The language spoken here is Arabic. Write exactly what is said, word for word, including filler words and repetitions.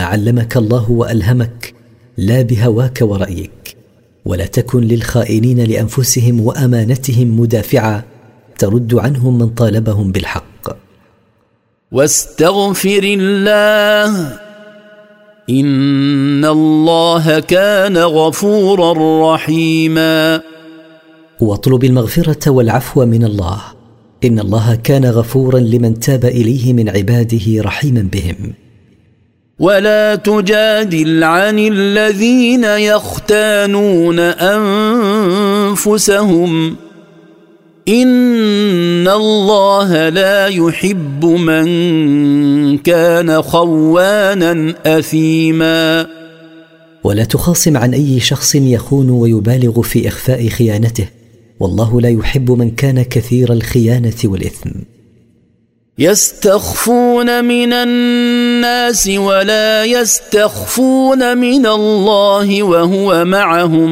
بما علمك الله وألهمك لا بهواك ورأيك، ولا تكن للخائنين لأنفسهم وأمانتهم مدافعا ترد عنهم من طالبهم بالحق. واستغفر الله إن الله كان غفورا رحيما. واطلب المغفرة والعفو من الله، إن الله كان غفورا لمن تاب إليه من عباده رحيما بهم. ولا تجادل عن الذين يختانون أنفسهم إن الله لا يحب من كان خوانا أثيما. ولا تخاصم عن أي شخص يخون ويبالغ في إخفاء خيانته، والله لا يحب من كان كثير الخيانة والإثم. يستخفون من الناس ولا يستخفون من الله وهو معهم